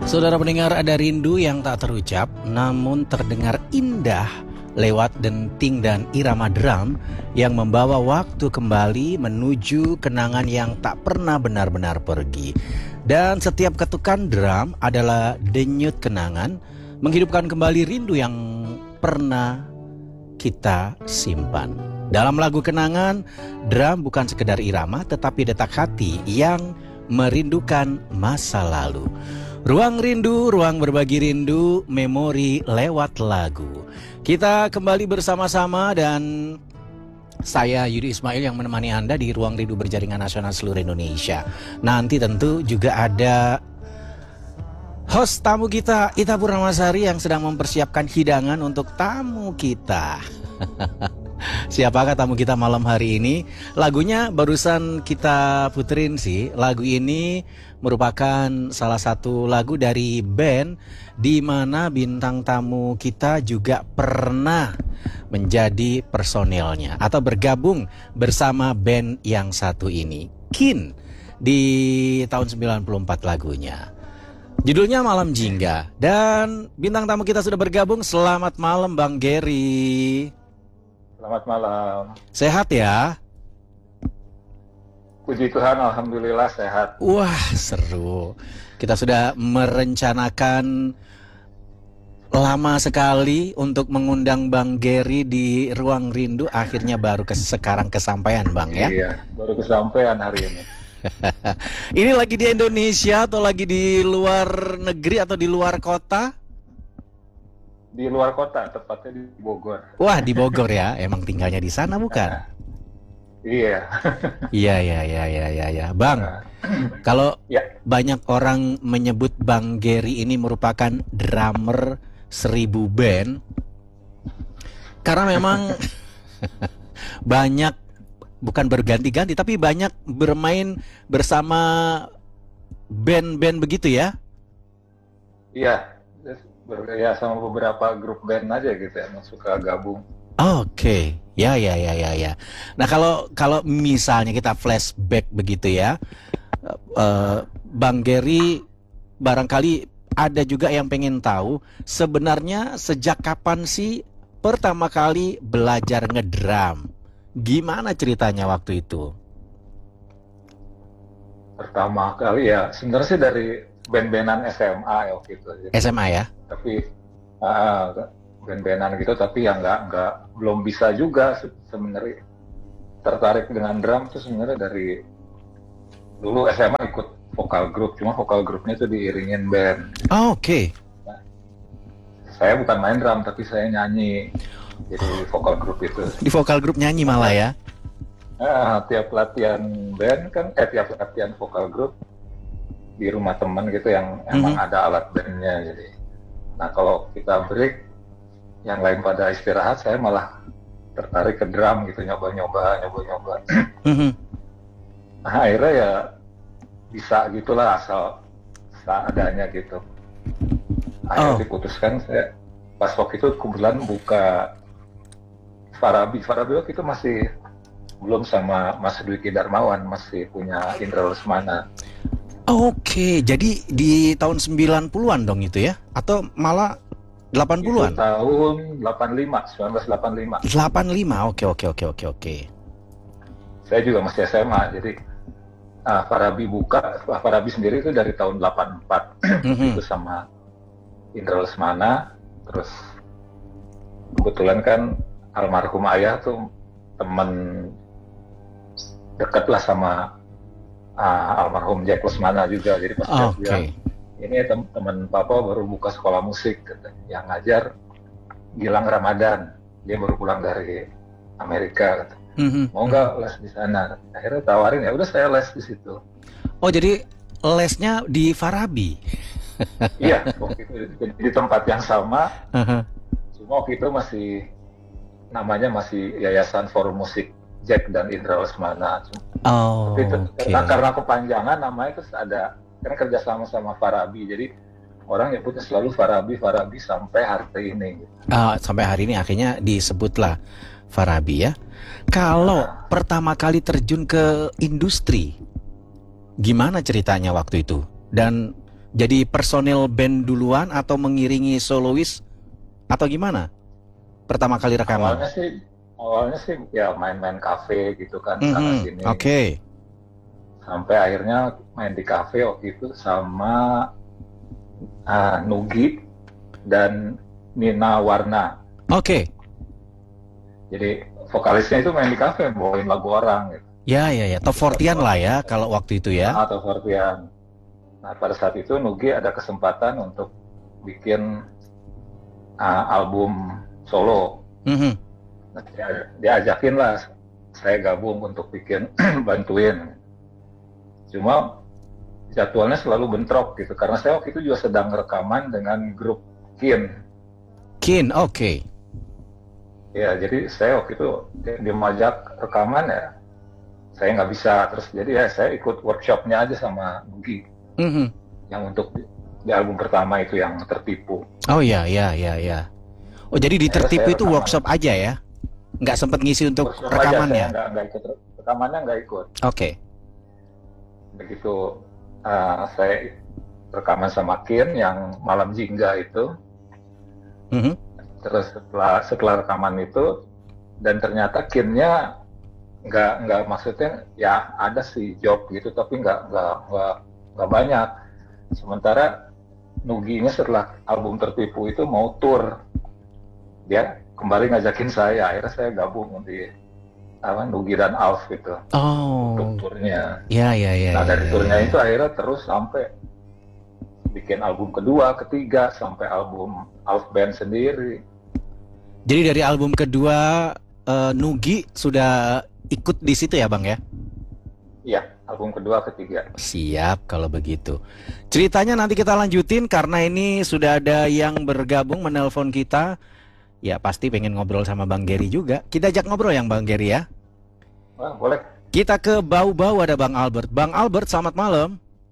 Saudara pendengar, ada rindu yang tak terucap namun terdengar indah lewat denting dan irama drum yang membawa waktu kembali menuju kenangan yang tak pernah benar-benar pergi. Dan setiap ketukan drum adalah denyut kenangan, menghidupkan kembali rindu yang pernah kita simpan. Dalam lagu kenangan, drum bukan sekedar irama tetapi detak hati yang merindukan masa lalu. Ruang rindu, ruang berbagi rindu, memori lewat lagu. Kita kembali bersama-sama dan saya Yudi Ismail yang menemani Anda di Ruang Rindu Berjaringan Nasional seluruh Indonesia. Nanti tentu juga ada host tamu kita, Ita Purnamasari, yang sedang mempersiapkan hidangan untuk tamu kita. Siapakah tamu kita malam hari ini? Lagunya barusan kita puterin sih. Lagu ini merupakan salah satu lagu dari band di mana bintang tamu kita juga pernah menjadi personilnya atau bergabung bersama band yang satu ini, Kin, di tahun 94 lagunya. Judulnya Malam Jingga. Dan bintang tamu kita sudah bergabung. Selamat malam Bang Gary. Selamat malam. Sehat ya? Puji Tuhan, alhamdulillah sehat. Wah, seru. Kita sudah merencanakan lama sekali untuk mengundang Bang Gary di Ruang Rindu. Akhirnya baru sekarang kesampaian, Bang, ya? Iya, baru kesampaian hari ini. Ini lagi di Indonesia atau lagi di luar negeri atau di luar kota? Di luar kota, tepatnya di Bogor. Wah, di Bogor ya. Emang tinggalnya di sana bukan? Iya. Iya. Bang, kalau banyak orang menyebut Bang Gary ini merupakan drummer 1000 band, karena memang banyak, bukan berganti-ganti, tapi banyak bermain bersama band-band begitu ya? Iya, ya sama beberapa grup band aja gitu ya, yang suka gabung. Oke. Ya. Nah, kalau misalnya kita flashback begitu ya, Bang Gary, barangkali ada juga yang pengen tahu sebenarnya sejak kapan sih pertama kali belajar ngedrum? Gimana ceritanya waktu itu? Pertama kali ya, sebenarnya sih dari band-bandan SMA ya waktu itu. SMA ya? Tapi band-bandan gitu, tapi yang belum bisa juga sebenarnya tertarik dengan drum tuh sebenarnya dari dulu SMA ikut vokal grup, cuma vokal grupnya itu diiringin band. Oke. Nah, saya bukan main drum tapi saya nyanyi, jadi vokal grup itu. Di vokal grup nyanyi malah ya? Tiap latihan band kan, tiap latihan vokal grup di rumah teman gitu yang emang ada alat bandnya, jadi. Nah kalau kita break, yang lain pada istirahat, saya malah tertarik ke drum gitu, nyoba-nyoba. Nah, akhirnya ya bisa gitulah, asal seadanya gitu. Akhirnya diputuskan, saya pas waktu itu kebetulan buka Farabi waktu itu masih belum sama Mas Dwiki Darmawan, masih punya Indra Lesmana. Oke, jadi di tahun 90-an dong itu ya? Atau malah 80-an? Itu tahun 1985. 85, oke. Saya juga masih SMA, jadi Farabi sendiri itu dari tahun 84. Itu sama Indra Lesmana, terus kebetulan kan almarhum ayah tuh teman dekat lah sama almarhum Jack Lesmana juga, jadi pas dia bilang, ini teman papa baru buka sekolah musik, yang ngajar Gilang Ramadan, dia baru pulang dari Amerika, mau nggak les di sana? Akhirnya tawarin, ya udah saya les di situ. Oh, jadi lesnya di Farabi? Iya, waktu itu di tempat yang sama, cuma waktu itu namanya masih Yayasan Forum Musik Jack dan Indra Lesmana. Karena kepanjangan namanya terus ada, karena kerja sama Farabi, jadi orang nyebutnya selalu Farabi sampai hari ini. Sampai hari ini akhirnya disebutlah Farabi ya. Kalau pertama kali terjun ke industri, gimana ceritanya waktu itu? Dan Jadi personil band duluan atau mengiringi solois atau gimana? Pertama kali rekaman? Awalnya sih ya main-main kafe gitu kan, sana sini. Oke. Sampai akhirnya main di kafe waktu itu sama Nugi dan Nina Warna. Oke. Jadi vokalisnya itu main di kafe, bawain lagu orang gitu. Ya. Top 40-an lah ya kalau waktu itu ya. Top 40-an. Nah, pada saat itu Nugi ada kesempatan untuk bikin album solo. Nah, dia ajakin lah saya gabung untuk bikin bantuin. Cuma jadwalnya selalu bentrok gitu, karena saya waktu itu juga sedang rekaman dengan grup Kin, oke. Ya, jadi saya waktu itu dimajak rekaman ya, saya nggak bisa, terus jadi ya saya ikut workshopnya aja sama Bugi, yang untuk di album pertama itu yang Tertipu. Oh ya. Oh jadi di Tertipu itu workshop aja ya? Nggak sempat ngisi untuk workshop rekamannya? Nggak ikut rekamannya, nggak ikut. Oke. Begitu saya rekaman sama Kin yang Malam Jingga itu. Terus setelah rekaman itu, dan ternyata Kinnya nggak maksudnya ya ada sih job gitu, tapi nggak banyak. Sementara Nuginya setelah album Tertipu itu mau tour, dia kembali ngajakin saya, akhirnya saya gabung di Nugi dan Alf gitu. Untuk turnya. Ya. Nah dari turnya itu akhirnya terus sampai bikin album kedua, ketiga, sampai album Alf Band sendiri. Jadi dari album kedua Nugi sudah ikut di situ ya Bang ya? Iya, album kedua, ketiga. Siap kalau begitu. Ceritanya nanti kita lanjutin karena ini sudah ada yang bergabung menelpon kita. Ya pasti pengen ngobrol sama Bang Gary juga. Kita ajak ngobrol yang Bang Gary ya. Wah, boleh. Kita ke Bau-Bau, ada Bang Albert. Bang Albert, selamat malam.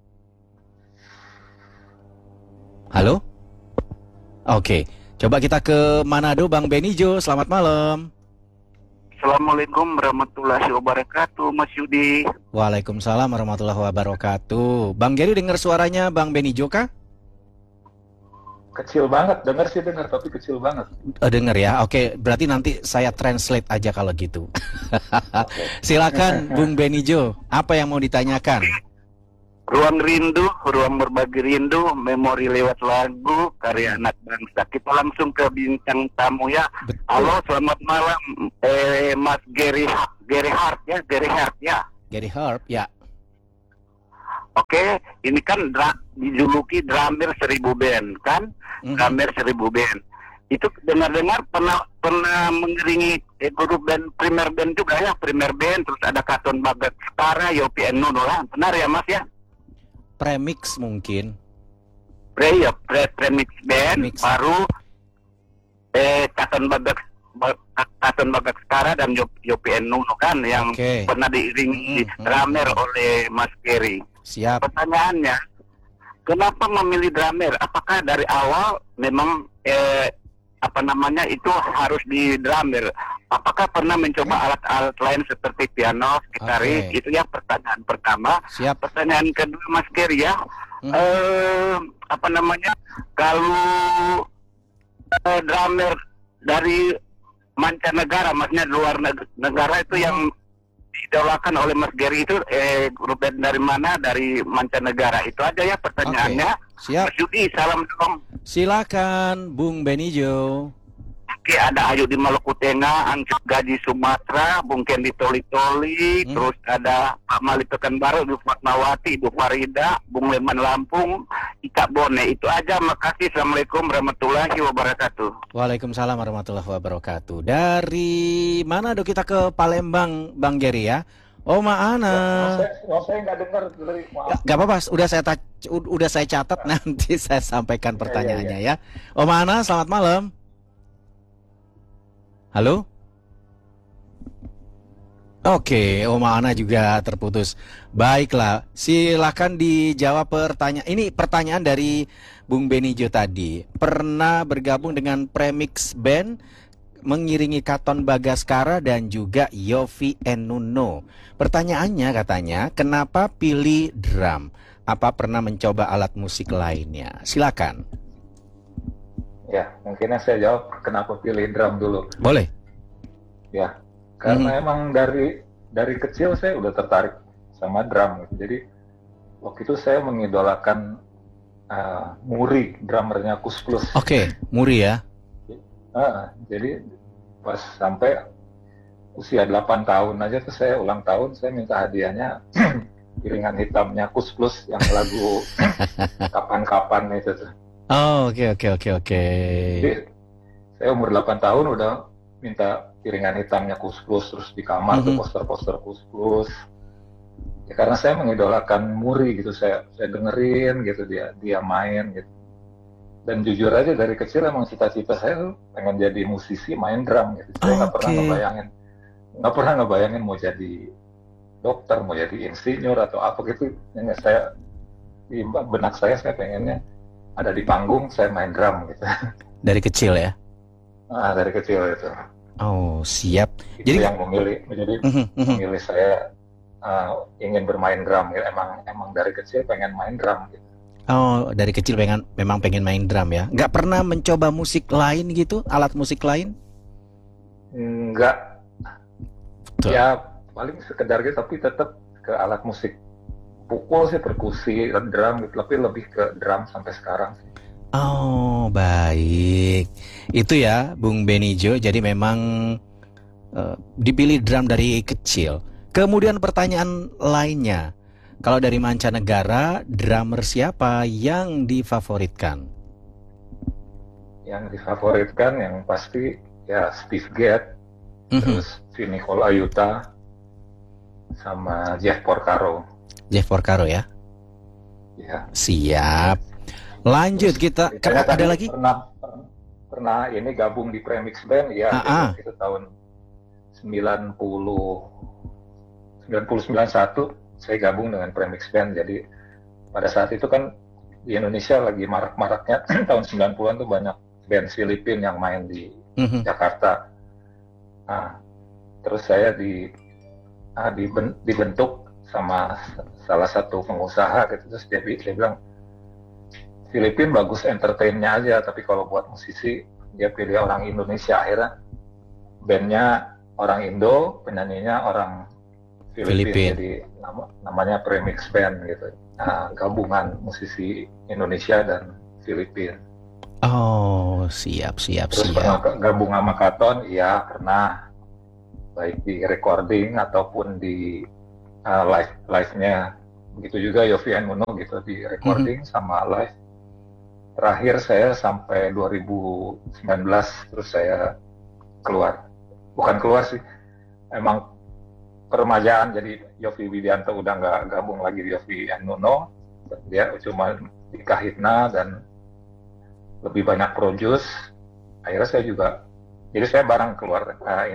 Halo? Oke. Coba kita ke Manado, Bang Benijo. Selamat malam. Assalamualaikum warahmatullahi wabarakatuh, Mas Yudi. Waalaikumsalam warahmatullahi wabarakatuh. Bang Gary dengar suaranya Bang Benijo kah? Kecil banget, dengar tapi kecil banget. Dengar ya, oke. Berarti nanti saya translate aja kalau gitu. Silakan Bung Benijo, apa yang mau ditanyakan? Ruang rindu, ruang berbagi rindu, memori lewat lagu, karya anak bangsa. Kita langsung ke bintang tamu ya. Betul. Halo, selamat malam, Mas Gary Hart ya. Gary Hart ya. Oke, ini kan dijuluki drummer 1000 band kan? Drummer 1000 band. Itu dengar-dengar pernah mengiringi grup band Primer Band juga ya, Primer Band, terus ada Katon Bagaskara, Yopi and Nuno lah. Benar ya Mas ya? Premix mungkin. Premix band baru Katon Bagaskara dan Yopi and Nuno kan yang pernah diiringi drummer oleh Mas Gary. Siap. Pertanyaannya, kenapa memilih drummer? Apakah dari awal memang itu harus di drummer? Apakah pernah mencoba alat-alat lain seperti piano, gitaris? Itu ya pertanyaan pertama. Siap. Pertanyaan kedua Mas Gary ya, kalau drummer dari mancanegara, maksudnya luar negara itu yang diidolakan oleh Mas Gary itu grup band dari mana? Dari mancanegara. Itu aja ya pertanyaannya. Siap. Mas Yudi, salam dong. Silakan Bung Benijo. Oke, ada Ayu di Maluku Tengah, Ancuk Gaji Sumatera, Bung Ken di Toli-Toli, terus ada Pak Malik Pekanbaru, Ibu Fatmawati, Ibu Farida, Bung Leman Lampung, Ika Bone. Itu aja, makasih. Assalamualaikum warahmatullahi wabarakatuh. Waalaikumsalam warahmatullahi wabarakatuh. Dari mana kita ke Palembang, Bang Gary ya? Oma Ana. Saya nggak dengar dari, maaf. Gak apa-apa, udah saya catat, nanti saya sampaikan pertanyaannya ya. Oma Ana, selamat malam. Halo? Oke, Oma Ana juga terputus. Baiklah, silakan dijawab pertanyaan. Ini pertanyaan dari Bung Benijo tadi. Pernah bergabung dengan Premix Band, mengiringi Katon Bagaskara dan juga Yofi and Nuno. Pertanyaannya katanya, kenapa pilih drum? apa pernah mencoba alat musik lainnya? Silakan. Ya, mungkin saya jawab kenapa pilih drum dulu. Boleh. Ya, karena emang dari kecil saya udah tertarik sama drum. Jadi waktu itu saya mengidolakan Muri, drummernya Kus Plus. Oke, Muri ya. Jadi pas sampai usia 8 tahun aja tuh saya ulang tahun, saya minta hadiahnya piringan hitamnya Kus Plus yang lagu kapan-kapan itu tuh. Oh, oke. Jadi saya umur 8 tahun udah minta piringan hitamnya Kus Plus, terus di kamar tuh poster-poster Kus Plus. Ya karena saya mengidolakan Muri gitu, saya dengerin gitu dia main gitu. Dan jujur aja dari kecil emang cita-cita saya tuh pengen jadi musisi main drum gitu. Saya nggak pernah ngebayangin mau jadi dokter, mau jadi insinyur atau apa gitu. Yang saya di benak saya pengennya ada di panggung saya main drum gitu. Dari kecil ya? Dari kecil itu. Oh, siap. Itu jadi yang memilih saya ingin bermain drum gitu. Emang dari kecil pengen main drum gitu. Oh, dari kecil memang pengen main drum ya? Nggak pernah mencoba musik lain gitu? Alat musik lain? Enggak. Betul. Ya paling sekedar gitu, tapi tetap ke alat musik pukul sih, perkusi, drum gitu, tapi lebih ke drum sampai sekarang sih. Oh, baik. Itu ya, Bung Benijo. Jadi memang dipilih drum dari kecil. Kemudian pertanyaan lainnya. Kalau dari mancanegara, drummer siapa yang difavoritkan? Yang difavoritkan yang pasti ya Steve Gadd, terus Vinnie Colaiuta, sama Jeff Porcaro. Jeff Porcaro ya? Ya. Siap. Lanjut kita. Ada lagi? Pernah ini gabung di Premix Band ya. Itu tahun 91 saya gabung dengan Premix Band. Jadi pada saat itu kan di Indonesia lagi marak-maraknya tahun 90-an tuh banyak band Filipina yang main di Jakarta. Terus saya dibentuk sama salah satu pengusaha gitu, terus dia bilang Filipina bagus entertainnya aja, tapi kalau buat musisi dia pilih orang Indonesia. Akhirnya bandnya orang Indo, penyanyinya orang Filipina. Jadi namanya Premix Band gitu. Gabungan musisi Indonesia dan Filipina. Oh, siap. Terus pernah gabung sama Katon? Iya, pernah. Baik di recording ataupun di live-nya. Begitu juga Yovie and Uno gitu, di recording sama live. Terakhir saya sampai 2019, terus saya keluar. Bukan keluar sih, emang peremajaan, jadi Yovie Widianto udah nggak gabung lagi di Yovie and Uno. Dia cuma di Kahitna dan lebih banyak produce. Akhirnya saya juga, jadi saya bareng keluar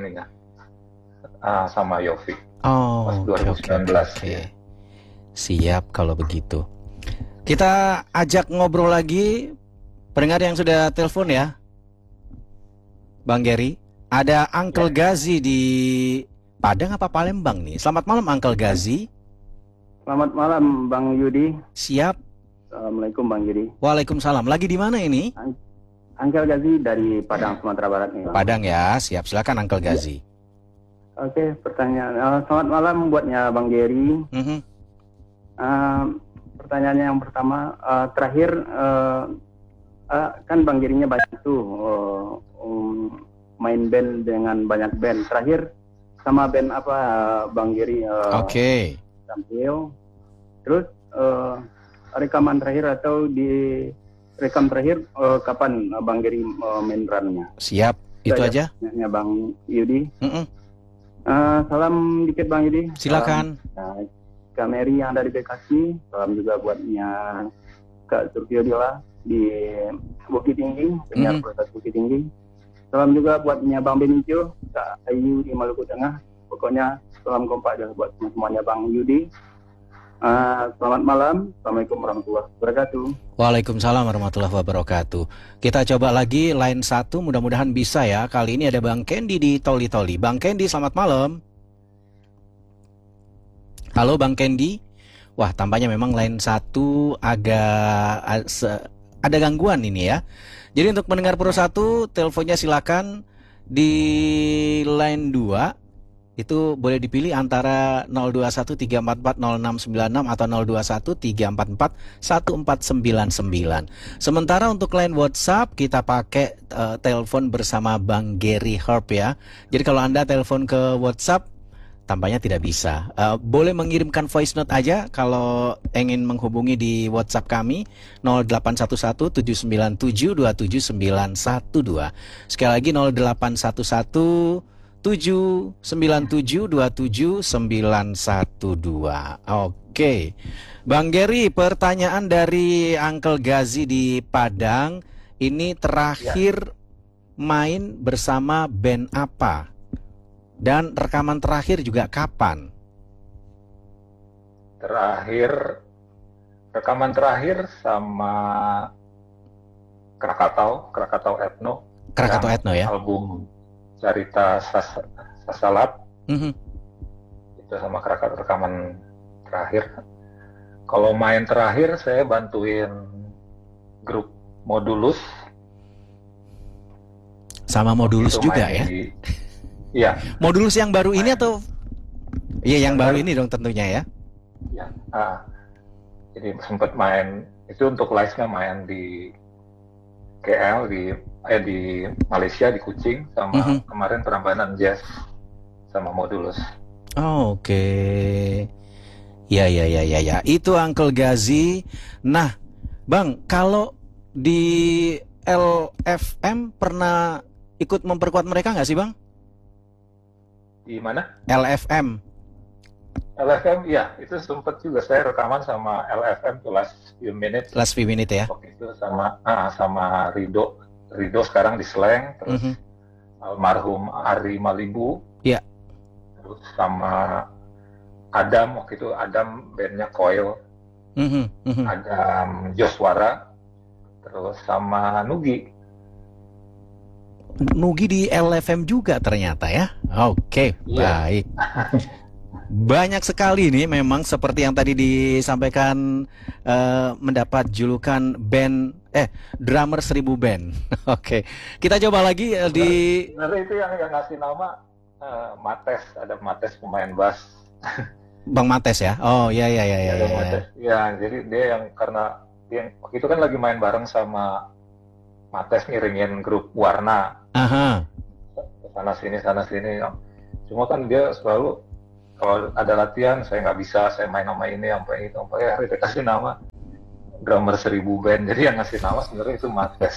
sama Yovie pas 2019. Okay. Siap kalau begitu. Kita ajak ngobrol lagi pendengar yang sudah telepon ya, Bang Gary. Ada Uncle Gazi di Padang apa Palembang nih? Selamat malam Uncle Gazi. Selamat malam Bang Yudi. Siap. Assalamualaikum Bang Yudi. Waalaikumsalam. Lagi di mana ini? Uncle Gazi dari Padang, Sumatera Barat nih. Padang ya, siap. Silakan Uncle Gazi. Oke, pertanyaan. Selamat malam buatnya Bang Gary. Pertanyaannya yang pertama, terakhir kan Bang Gary-nya banyak tuh main band dengan banyak band. Terakhir sama band apa Bang Gary? Tampil. Terus rekaman terakhir atau di rekam terakhir kapan Bang Gary main drumnya? Siap. Itu aja. Bang Yudi. Salam dikit Bang Yudi. Silakan. Kak Mary yang ada di Bekasi, salam juga buatnya Kak Surtiodila di Bukit Tinggi, penyiar Proses Bukit Tinggi. Salam juga buatnya Bang Benijo, Kak Ayu di Maluku Tengah. Pokoknya salam kompak aja buat semuanya Bang Yudi. Selamat malam. Assalamualaikum warahmatullahi wabarakatuh. Waalaikumsalam warahmatullahi wabarakatuh. Kita coba lagi line 1, mudah-mudahan bisa ya. Kali ini ada Bang Kendi di Toli-Toli. Bang Kendi, selamat malam. Halo Bang Kendi. Wah, tampaknya memang line 1 agak ada gangguan ini ya. Jadi untuk pendengar Pro 1, teleponnya silakan di line 2. Itu boleh dipilih antara 0213440696 atau 0213441499. Sementara untuk line WhatsApp kita pakai telepon bersama Bang Gary Herb ya. Jadi kalau Anda telepon ke WhatsApp tampaknya tidak bisa. Boleh mengirimkan voice note aja kalau ingin menghubungi di WhatsApp kami 081179727912. Sekali lagi 081179727912. Oke. Bang Gary, pertanyaan dari Uncle Gazi di Padang. Ini terakhir main bersama band apa? Dan rekaman terakhir juga kapan? Rekaman terakhir sama Krakatau Ethno. Krakatau Ethno ya? Album Cerita Sasalat. Itu sama Krakatau rekaman terakhir. Kalau main terakhir saya bantuin grup Modulus. Sama Modulus juga ya? Iya. Modulus yang baru ini atau? Iya, yang baru ini dong tentunya ya. Iya. Jadi sempat main itu untuk live-nya main di KL di Malaysia di Kuching sama kemarin Prambanan Jazz sama Modulus. Oke. Ya. Itu Uncle Gazi. Nah, Bang, kalau di LFM pernah ikut memperkuat mereka nggak sih, Bang? Di mana? LFM, ya, itu sempat juga saya rekaman sama LFM tuh Last Few Minutes ya. Waktu itu sama Rido sekarang di Slang, terus almarhum Ari Malibu. Iya. Terus sama Adam, waktu itu Adam bandnya Coil. Adam Joswara. Terus sama Nugi di LFM juga ternyata ya. Oke, baik. Banyak sekali nih memang seperti yang tadi disampaikan, mendapat julukan band drummer 1000 band. Oke. Kita coba lagi di itu yang ngasih nama Mates, ada Mates pemain bass. Bang Mates ya. Oh, iya. Ya, jadi dia yang karena yang waktu itu kan lagi main bareng sama Mates ngiringin grup Warna. Sana sini. Cuma kan dia selalu kalau ada latihan saya nggak bisa, saya main sama ini sampai itu, sampai dia kasih nama drummer 1000 band. Jadi yang ngasih nama sebenarnya itu Mates.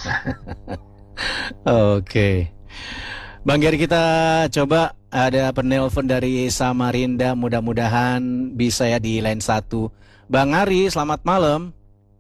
Oke. Bang Gary, kita coba ada penelpon dari Samarinda, mudah-mudahan bisa ya di line 1. Bang Ari, selamat malam.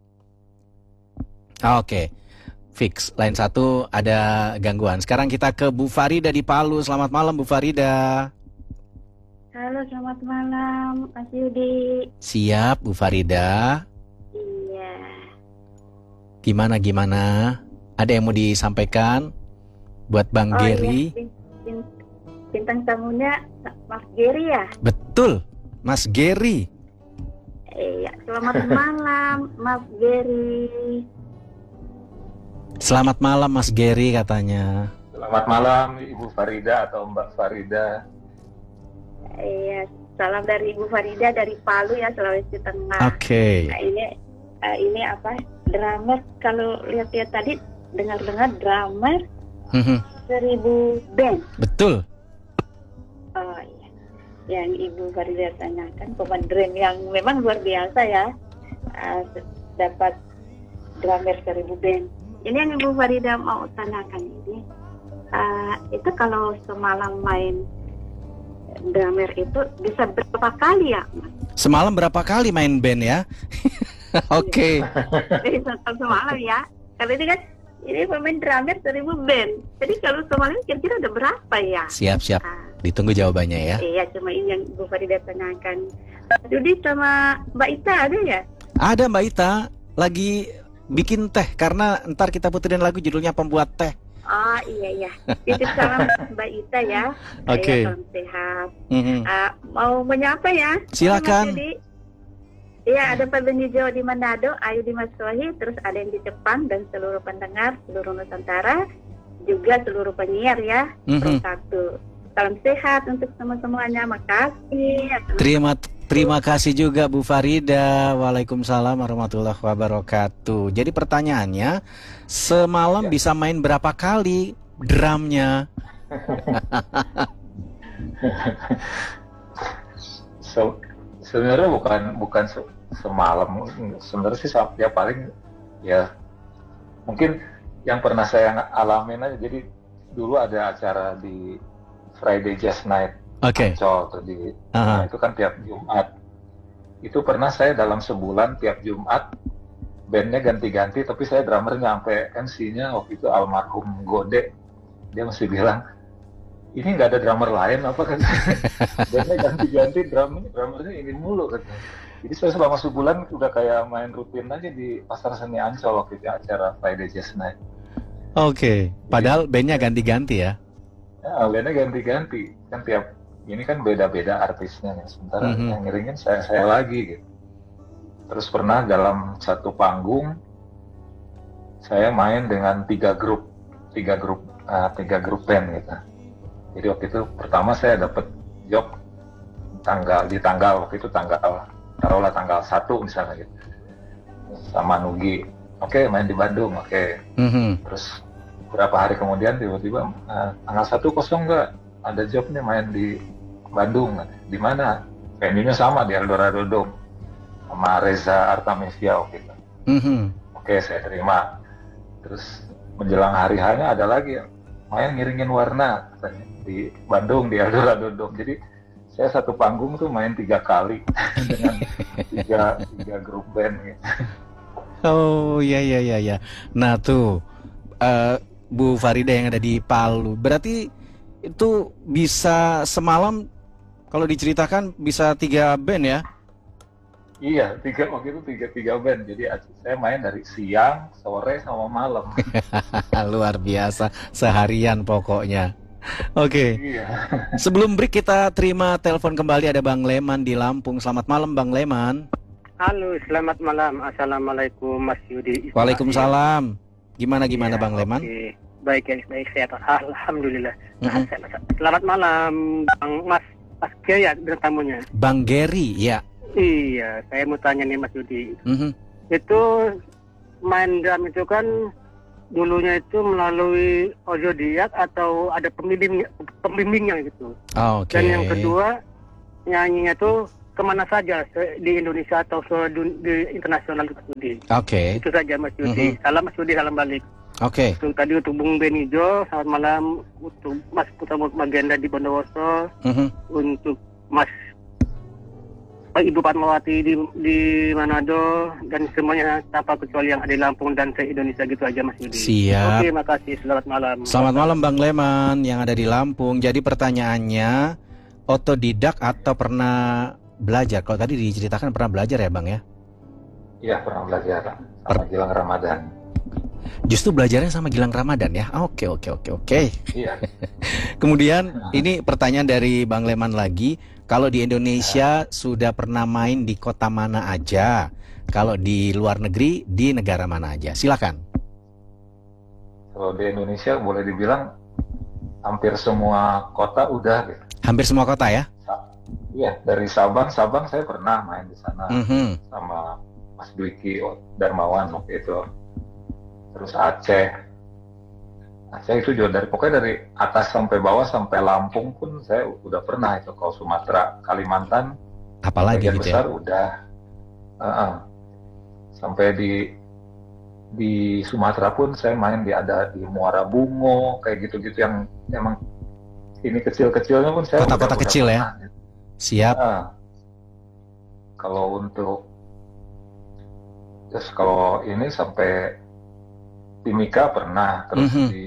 Oke. Fix, line 1 ada gangguan. Sekarang kita ke Bu Farida di Palu. Selamat malam Bu Farida. Halo, selamat malam Mas Yudi. Siap Bu Farida. Iya. Gimana? Ada yang mau disampaikan buat Bang Gary? Iya. Bintang tamunya Mas Gary ya? Betul, Mas Gary. Iya, selamat malam Mas Gary. Selamat malam Mas Gary katanya. Selamat malam Ibu Farida atau Mbak Farida. Iya, salam dari Ibu Farida dari Palu ya, Sulawesi Tengah. Oke. Nah, ini apa? Drummer, kalau lihat-lihat tadi dengar-dengar drummer 1000 band. Betul. Oh iya. Yang Ibu Farida tanyakan pemain drum yang memang luar biasa ya. Dapat drummer 1000 band. Ini yang Ibu Farida mau tanyakan ini, itu kalau semalam main drummer itu bisa berapa kali ya, Mas? Semalam berapa kali main band ya? Oke. Jadi semalam ya. Kalau ini kan pemain drummer 1000 band. Jadi kalau semalam kira-kira ada berapa ya? Siap. Ditunggu jawabannya ya. Iya, cuma ini yang Ibu Farida tanyakan. Judi sama Mbak Ita ada ya? Ada Mbak Ita, lagi bikin teh karena ntar kita puterin lagu judulnya Pembuat Teh. Oh iya. Titip salam Mbak Ita ya. Oke. Salam sehat. Mau menyapa ya? Silakan. Iya, ada Pak Benijo di Manado, Ayu di Maswahi, terus ada yang di Jepang, dan seluruh pendengar, seluruh Nusantara, juga seluruh penyiar ya, satu. Salam sehat untuk semuanya, makasih. Terima kasih juga Bu Farida. Waalaikumsalam warahmatullahi wabarakatuh. Jadi pertanyaannya, semalam bisa main berapa kali drumnya? Sebenarnya bukan semalam. Sebenarnya sih ya paling ya mungkin yang pernah saya alamin aja. Jadi dulu ada acara di Friday Jazz Night, Ancol, nah, itu kan tiap Jumat. Itu pernah saya dalam sebulan tiap Jumat bandnya ganti-ganti, tapi saya drummernya, sampai MC-nya waktu itu almarhum Gode, dia masih bilang, ini nggak ada drummer lain apa kan? Bandnya ganti-ganti, drummernya ini mulu kan. Jadi saya selama sebulan udah kayak main rutin aja di Pasar Seni Ancol waktu itu acara Friday Jazz Night. Padahal bandnya ganti-ganti ya? Ya, bandnya ganti-ganti kan, tiap ini kan beda-beda artisnya nih. Sementara yang ngiringin saya lagi gitu. Terus pernah dalam satu panggung saya main dengan tiga grup band gitu. Jadi waktu itu pertama saya dapat job tanggal waktu itu taruhlah tanggal 1 misalnya gitu, sama Nugi. Oke, main di Bandung. Terus berapa hari kemudian tiba-tiba tanggal 1 kosong nggak, ada job nih main di Bandung. Di mana? Venue-nya sama, di Eldorado Dome sama Reza Artamevia waktu itu. Oke, saya terima. Terus menjelang hari hanya ada lagi main ngiringin warna di Bandung di Eldorado Dome. Jadi saya satu panggung tuh main 3 kali dengan tiga grup band gitu. Oh iya. Nah tuh Bu Farida yang ada di Palu, berarti itu bisa semalam kalau diceritakan bisa 3 band ya? Iya, waktu itu tiga band. Jadi saya main dari siang, sore, sama malam. Luar biasa, seharian pokoknya. Oke. Iya. Sebelum break kita terima telepon kembali, ada Bang Leman di Lampung. Selamat malam Bang Leman. Halo, selamat malam. Assalamualaikum Mas Yudi. Waalaikumsalam. Gimana ya, Bang Leman? Okay. Baik sehat. Alhamdulillah. Selamat malam Bang Mas Gary ya tamunya. Bang Gary ya. Iya, saya mau tanya nih Mas Yudi. Itu main drum itu kan dulunya itu melalui audiodiak atau ada pembimbingnya gitu. Dan yang kedua, nyanyinya itu kemana saja di Indonesia atau di internasional studi. Itu saja Mas Yudi. Salam Mas Yudi, salam balik. Untuk tadi untuk Bung Benijo, selamat malam. Untuk Mas Putra Magenda di Bondowoso, untuk Mas Ibu Fatmawati di Manado, dan semuanya tanpa kecuali yang ada di Lampung dan se-Indonesia gitu aja Mas Yudi. Siap. Oke, makasih. Selamat malam. Selamat malam Bang Leman yang ada di Lampung. Jadi pertanyaannya, otodidak atau pernah belajar? Kalau tadi diceritakan pernah belajar ya Bang ya? Iya, pernah belajar sama Gilang Ramadan. Justru belajarnya sama Gilang Ramadan ya? Oke. Iya. Kemudian ini pertanyaan dari Bang Leman lagi. Kalau di Indonesia sudah pernah main di kota mana aja? Kalau di luar negeri, di negara mana aja? Silakan. Kalau di Indonesia boleh dibilang hampir semua kota udah gitu. Hampir semua kota ya? Iya, dari Sabang saya pernah main di sana sama Mas Dwiki Darmawan waktu itu. Terus Aceh itu juga pokoknya dari atas sampai bawah sampai Lampung pun saya udah pernah itu. Kalau Sumatera, Kalimantan, apalagi gitu besar ya? Udah. Sampai di Sumatera pun saya main ada di Muara Bungo, kayak gitu-gitu yang emang ini kecil-kecilnya pun saya kota-kota kecil ya. Pernah. Siap. Kalau ini sampai Timika pernah, terus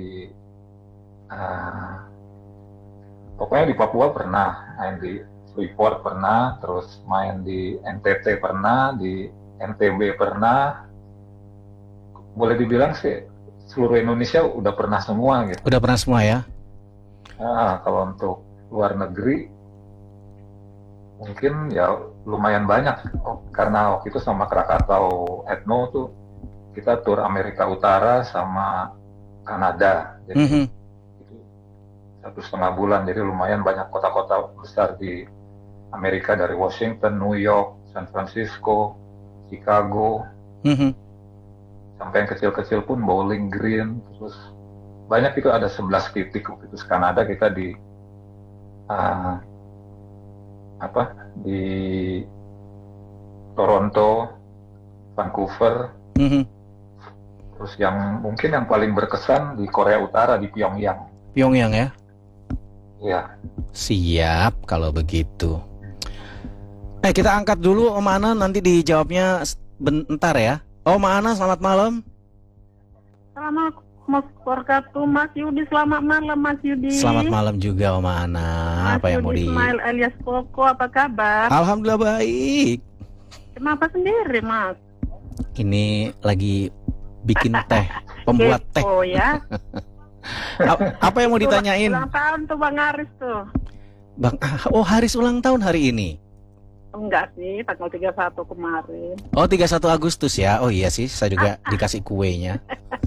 pokoknya di Papua pernah, main di Freeport pernah, terus main di NTT pernah, di NTB pernah. Boleh dibilang sih seluruh Indonesia udah pernah semua gitu. Udah pernah semua ya? Kalau untuk luar negeri mungkin ya lumayan banyak. Karena waktu itu sama Krakatau Ethno tuh kita tur Amerika Utara sama Kanada. Jadi itu 1,5 bulan. Jadi lumayan banyak kota-kota besar di Amerika, dari Washington, New York, San Francisco, Chicago, sampai yang kecil-kecil pun Bowling Green, terus banyak itu, ada 11 titik waktu itu. Kanada kita di di Toronto, Vancouver, terus yang mungkin yang paling berkesan di Korea Utara, di Pyongyang. Pyongyang ya? Iya. Siap kalau begitu. Kita angkat dulu Om Ana, nanti dijawabnya bentar ya. Om Ana, selamat malam. Selamat wabarakatuh, Mas Yudi. Selamat malam, Mas Yudi. Selamat malam juga Om Ana. Apa yang mau di... Ismail alias Koko, apa kabar? Alhamdulillah baik. Kenapa sendiri, Mas? Ini lagi bikin teh, pembuat teh. Oh ya. Apa yang mau ditanyain? Ulang tahun tuh Bang Haris tuh. Haris ulang tahun hari ini? Enggak sih, tanggal 31 kemarin. 31 Agustus ya. Oh iya sih, saya juga dikasih kuenya.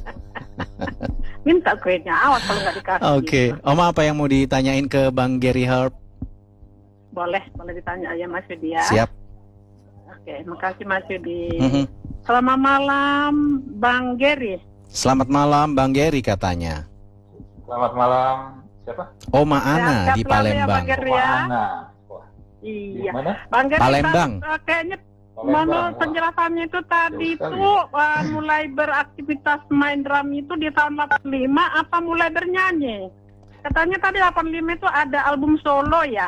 Minta kuenya, awas kalau nggak dikasih. Oke. Oma, apa yang mau ditanyain ke Bang Gary Harp? Boleh ditanya ya Mas Yudi ya. Siap. Oke, makasih Mas Yudi. Selamat malam Bang Gary. Selamat malam Bang Gary katanya. Selamat malam. Siapa? Oma Ana di Palembang. Ya, Oma Ana. Iya. Mana? Bang Gary, Palembang. Kayaknya menurut penjelasannya itu tadi itu mulai beraktivitas main drum itu di tahun 85 apa mulai bernyanyi? Katanya tadi 85 itu ada album solo ya?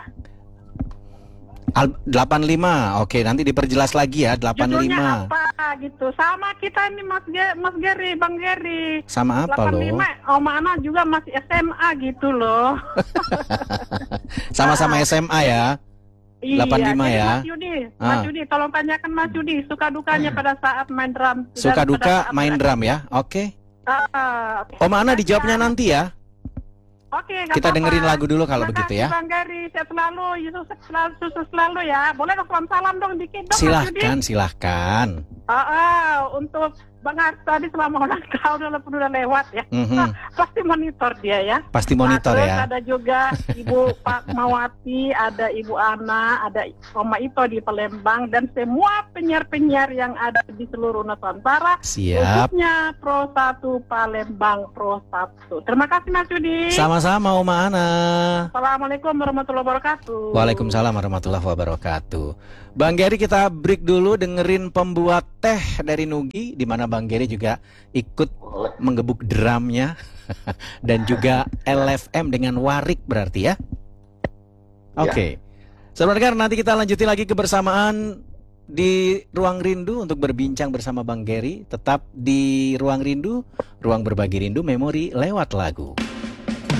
85, oke, nanti diperjelas lagi ya. 85. Judulnya apa gitu? Sama kita ini Mas Gary, Bang Gary. Sama apa 85, loh? Om Ana juga masih SMA gitu loh. Sama-sama SMA ya. 85 ya. Mas Yudi, tolong tanyakan Mas Yudi suka dukanya pada saat main drum. Suka duka main drum ya. Oke. Om Ana dijawabnya nanti ya. Oke, kita dengerin lagu dulu kalau begitu ya. Bang Gary, sehat selalu, sukses selalu ya. Boleh salam dong dikit dong. Silahkan. Untuk Bang Haris tadi selama ulang tahun udah lewat ya. Pasti monitor dia ya. Pasti monitor ya. Ada juga Ibu Pak Mawati, ada Ibu Ana, ada Oma Ito di Palembang, dan semua penyiar-penyiar yang ada di seluruh Nusantara. Siap. Khususnya Pro 1 Palembang Pro 1. Terima kasih Mas Yudi. Sama-sama Oma Ana. Assalamualaikum warahmatullahi wabarakatuh. Waalaikumsalam warahmatullahi wabarakatuh. Bang Gary, kita break dulu dengerin Pembuat Teh dari Nugi, di mana Bang Gary juga ikut menggebuk drumnya dan juga LFM dengan Warik berarti ya. Oke. Saudara, nanti kita lanjutin lagi kebersamaan di Ruang Rindu untuk berbincang bersama Bang Gary. Tetap di Ruang Rindu, ruang berbagi rindu memori lewat lagu.